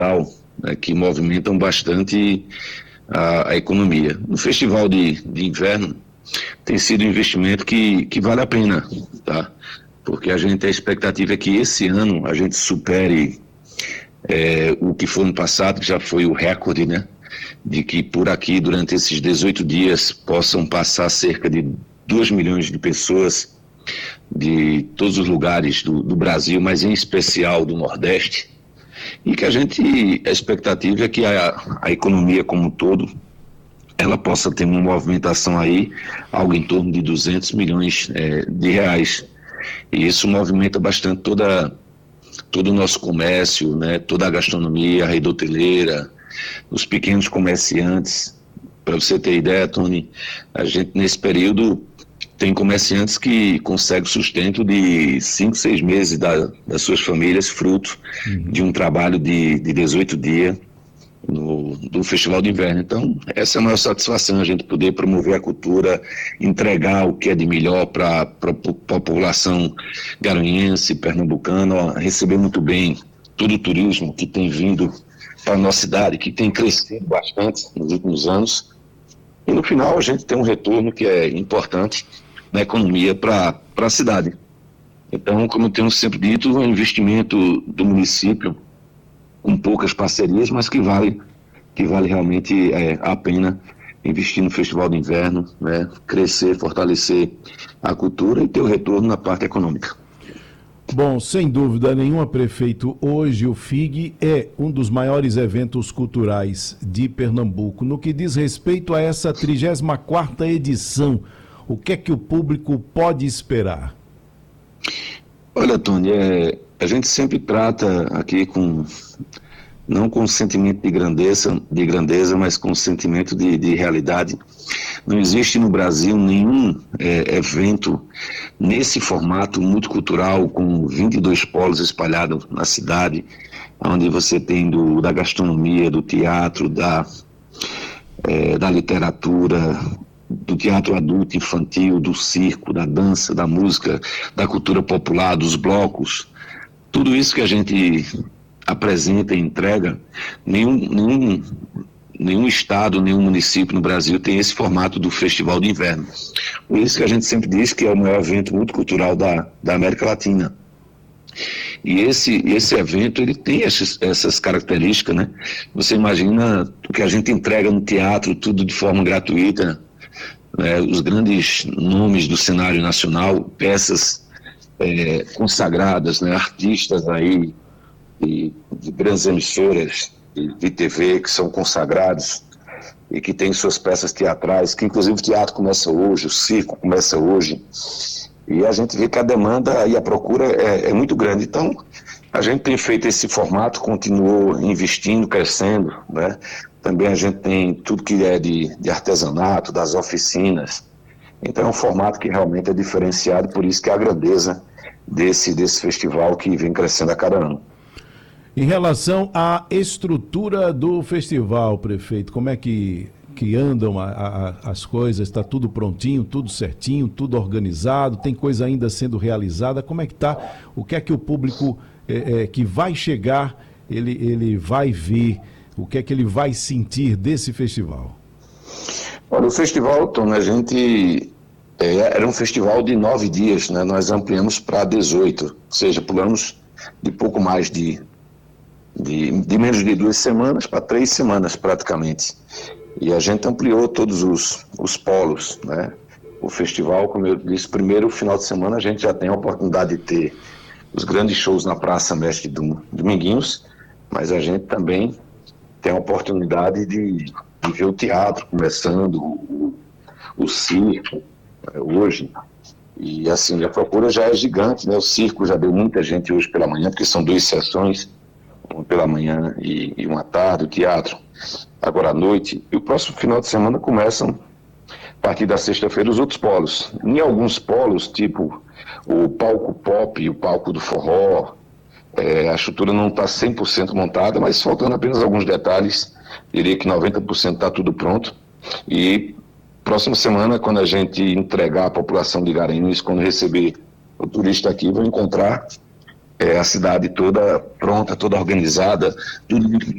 né, que movimentam bastante a economia. No festival de inverno tem sido um investimento que vale a pena, tá? Porque a expectativa é que esse ano a gente supere o que foi no passado, que já foi o recorde, né? De que por aqui, durante esses 18 dias, possam passar cerca de 2 milhões de pessoas de todos os lugares do Brasil, mas em especial do Nordeste, e que a expectativa é que a economia como um todo, ela possa ter uma movimentação aí, algo em torno de 200 milhões de reais. E isso movimenta bastante todo o nosso comércio, né, toda a gastronomia, a rede hoteleira, os pequenos comerciantes. Para você ter ideia, Tony, a gente nesse período tem comerciantes que conseguem sustento de 5, 6 meses das suas famílias, fruto de um trabalho de 18 dias do Festival de Inverno. Então, essa é a maior satisfação, a gente poder promover a cultura, entregar o que é de melhor para a população garanhense, pernambucana, receber muito bem todo o turismo que tem vindo para a nossa cidade, que tem crescido bastante nos últimos anos. E no final a gente tem um retorno que é importante na economia para a cidade. Então, como eu tenho sempre dito, é um investimento do município com poucas parcerias, mas que vale realmente a pena investir no Festival de Inverno, né? Crescer, fortalecer a cultura e ter o retorno na parte econômica. Bom, sem dúvida nenhuma, prefeito, hoje o FIG é um dos maiores eventos culturais de Pernambuco. No que diz respeito a essa 34ª edição, o que é que o público pode esperar? Olha, Tony, a gente sempre trata aqui não com sentimento de grandeza, mas com sentimento de realidade. Não existe no Brasil nenhum evento nesse formato multicultural, com 22 polos espalhados na cidade, onde você tem da gastronomia, do teatro, da literatura, do teatro adulto, infantil, do circo, da dança, da música, da cultura popular, dos blocos. Tudo isso que a gente apresenta e entrega, nenhum estado, nenhum município no Brasil tem esse formato do Festival de Inverno. Por isso que a gente sempre diz que é o maior evento multicultural da América Latina. E esse evento, ele tem essas características, né? Você imagina o que a gente entrega no teatro, tudo de forma gratuita, né? Os grandes nomes do cenário nacional, peças consagradas, né? Artistas aí de grandes emissoras de TV que são consagrados e que têm suas peças teatrais, que inclusive o teatro começa hoje, o circo começa hoje, e a gente vê que a demanda e a procura é muito grande. Então, a gente tem feito esse formato, continuou investindo, crescendo, né? Também a gente tem tudo que é de artesanato, das oficinas. Então é um formato que realmente é diferenciado, por isso que é a grandeza desse festival que vem crescendo a cada ano. Em relação à estrutura do festival, prefeito, como é que andam as coisas? Está tudo prontinho, tudo certinho, tudo organizado? Tem coisa ainda sendo realizada? Como é que está? O que é que o público que vai chegar, ele vai ver? O que é que ele vai sentir desse festival? Olha, o festival, Tom, a gente era um festival de 9 dias, né? Nós ampliamos para 18, ou seja, pulamos de pouco mais de menos de 2 semanas para 3 semanas praticamente. E a gente ampliou todos os polos, né? O festival, como eu disse, primeiro final de semana a gente já tem a oportunidade de ter os grandes shows na Praça Mestre Dominguinhos, mas a gente também tem a oportunidade de ver o teatro começando, o circo hoje. E assim, a procura já é gigante, né? O circo já deu muita gente hoje pela manhã, porque são 2 sessões, uma pela manhã e uma à tarde, o teatro agora à noite. E o próximo final de semana começam, a partir da sexta-feira, os outros polos. Em alguns polos, tipo o palco pop, o palco do forró, a estrutura não está 100% montada, mas faltando apenas alguns detalhes, diria que 90% está tudo pronto. E próxima semana, quando a gente entregar a população de Garanhuns, quando receber o turista aqui, vai encontrar a cidade toda pronta, toda organizada, tudo